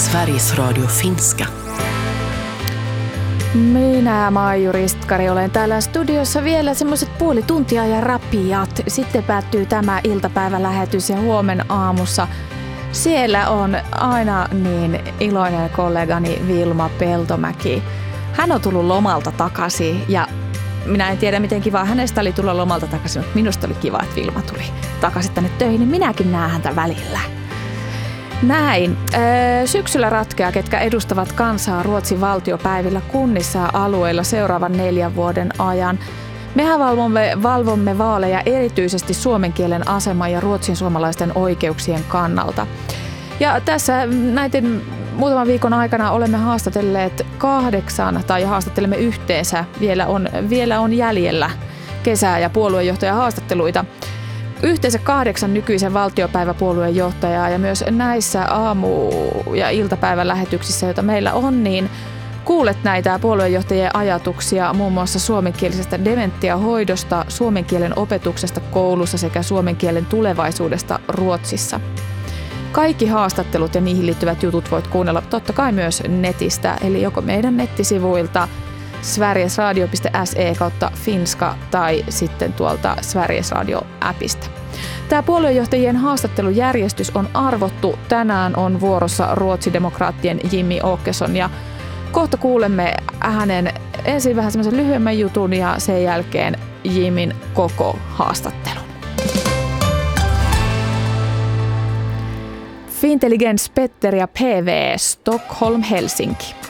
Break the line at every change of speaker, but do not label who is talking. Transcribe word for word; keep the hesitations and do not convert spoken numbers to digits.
Sveriges Radio Finska.
Minä, Maiju Ristkari, olen täällä studiossa vielä semmoiset puoli tuntia ja rapiat. Sitten päättyy tämä iltapäivälähetys ja huomenna aamussa siellä on aina niin iloinen kollegani Vilma Peltomäki. Hän on tullut lomalta takaisin ja minä en tiedä miten kiva hänestä oli tulla lomalta takaisin, mutta minusta oli kiva, että Vilma tuli takaisin tänne töihin, niin minäkin näen häntä välillä. Näin. Syksyllä ratkeaa, ketkä edustavat kansaa Ruotsin valtiopäivillä kunnissa ja alueilla seuraavan neljän vuoden ajan. Mehän valvomme, valvomme vaaleja erityisesti suomen kielen aseman ja ruotsin suomalaisten oikeuksien kannalta. Ja tässä näiden muutaman viikon aikana olemme haastatelleet kahdeksan, tai haastattelemme yhteensä, vielä on, vielä on jäljellä kesää- ja puoluejohtajan haastatteluita. Yhteensä kahdeksan nykyisen valtiopäiväpuolueen johtajaa ja myös näissä aamu- ja iltapäivän lähetyksissä, joita meillä on, niin kuulet näitä puoluejohtajien ajatuksia muun muassa suomenkielisestä dementiahoidosta, suomen kielen opetuksesta koulussa sekä suomen kielen tulevaisuudesta Ruotsissa. Kaikki haastattelut ja niihin liittyvät jutut voit kuunnella totta kai myös netistä, eli joko meidän nettisivuilta sverigesradio piste se kautta finska tai sitten tuolta Sveriges Radio-appista. Tämä puoluejohtajien haastattelujärjestys on arvottu. Tänään on vuorossa ruotsidemokraattien Jimmie Åkesson ja kohta kuulemme hänen ensin vähän semmoisen lyhyemmän jutun ja sen jälkeen Jimin koko haastattelun. Fintelligens Petter ja P V Stockholm Helsinki.